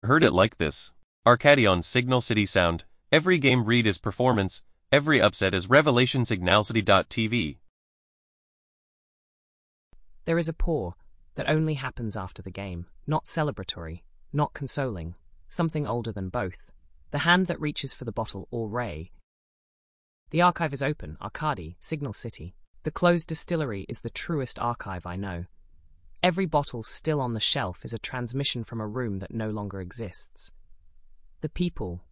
heard it like this. Arcadion Signal City Sound. Every game read is performance, every upset is revelation. Signalcity.tv. There is a pour that only happens after the game, not celebratory, not consoling, something older than both. The hand that reaches for the bottle or ray. The archive is open, Arcadi, Signal City. The closed distillery is the truest archive I know. Every bottle still on the shelf is a transmission from a room that no longer exists. The people,